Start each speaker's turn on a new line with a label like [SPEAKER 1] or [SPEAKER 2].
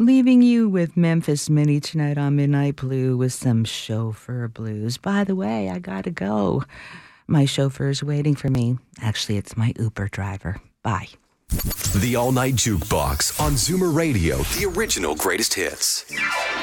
[SPEAKER 1] Leaving you with Memphis Minnie tonight on Midnight Blue with some chauffeur blues. By the way, I gotta go. My chauffeur's waiting for me. Actually, it's my Uber driver. Bye.
[SPEAKER 2] The All Night Jukebox on Zoomer Radio, the original greatest hits.